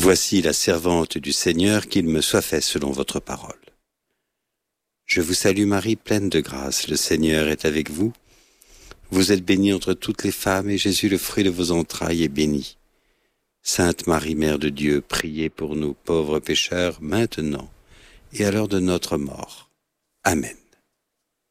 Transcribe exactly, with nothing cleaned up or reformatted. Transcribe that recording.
Voici la servante du Seigneur, qu'il me soit fait selon votre parole. Je vous salue Marie, pleine de grâce, le Seigneur est avec vous. Vous êtes bénie entre toutes les femmes, et Jésus, le fruit de vos entrailles, est béni. Sainte Marie, Mère de Dieu, priez pour nous pauvres pécheurs, maintenant et à l'heure de notre mort. Amen.